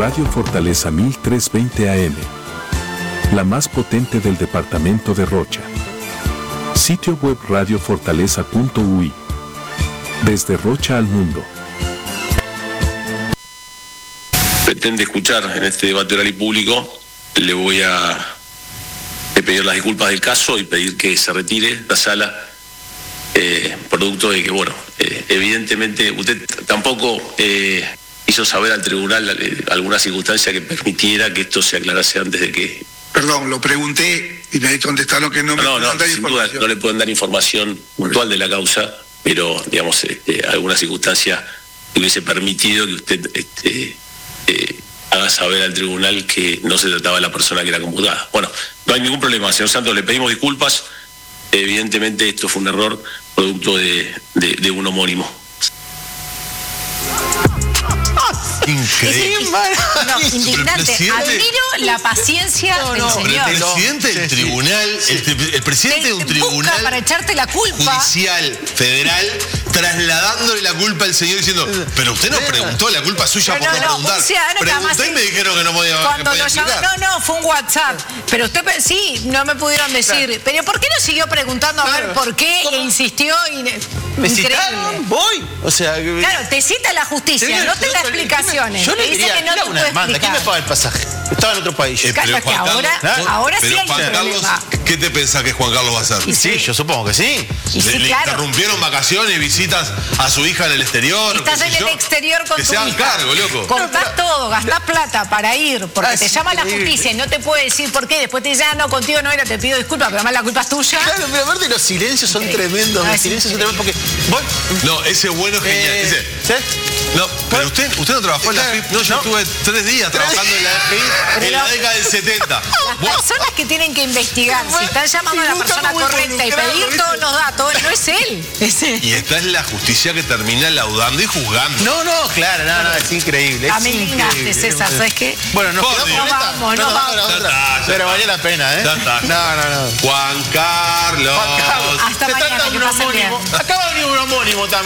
Radio Fortaleza 1320 AM. La más potente del departamento de Rocha. Sitio web radiofortaleza.ui. Desde Rocha al mundo. Pretende escuchar en este debate oral y público, le voy a pedir las disculpas del caso y pedir que se retire la sala, producto de que, bueno, evidentemente usted tampoco hizo saber al tribunal alguna circunstancia que permitiera que esto se aclarase antes de que... Perdón, lo pregunté y me contestaron que no me pueden dar sin duda no le pueden dar información puntual de la causa, pero, digamos, alguna circunstancia que hubiese permitido que usted haga saber al tribunal que no se trataba de la persona que era convocada. Bueno, no hay ningún problema, señor Santos, le pedimos disculpas. Evidentemente esto fue un error producto de un homónimo. Increíble. No, indignante. Admiro la paciencia del señor. El presidente del tribunal, el presidente de un tribunal para echarte la culpa judicial federal, trasladándole la culpa al señor diciendo, pero usted nos preguntó, la culpa es suya por no preguntar. Pregunté y me dijeron que no podía explicar. No, fue un WhatsApp. Pero usted, sí, no me pudieron decir. Claro. Pero ¿por qué no siguió preguntando a ver por qué? E insistió y... ¿Me citaron? Voy. O sea... Claro, te cita la justicia, señor, no te da explicaciones. Yo le dice diría, que no te puede explicar. ¿Quién me paga el pasaje? Estaba en otro país. Claro, que ahora sí hay Juan Carlos, ¿qué te pensás que Juan Carlos va a hacer? Sí, yo supongo que sí. Le interrumpieron vacaciones, visitas a su hija en el exterior. Estás en el exterior con tu hija. Que se hagan cargo, loco. Contás todo, gastás plata para ir, porque te llama la justicia y no te puede decir por qué. Después te dice, no, contigo no era, te pido disculpas, pero además la culpa es tuya. Claro, pero aparte los silencios son tremendos. Los silencios son tremendos porque... No, ese bueno es genial. ¿Sí? No, pero usted no trabajó en la FIP. No, yo estuve 3 días trabajando en la FIP en la década del 70. Las personas que tienen que investigar si están llamando a la persona correcta y pedir todos los datos, no es él. Y esta es la justicia que termina laudando y juzgando. No, claro, no, es increíble. A mí me indignaste, César, ¿sabes qué? Bueno, nos vamos. Pero valió la pena, ¿eh? Ya está. No. Juan Carlos. Hasta mañana, que pasen bien. Acaba de venir un homónimo también.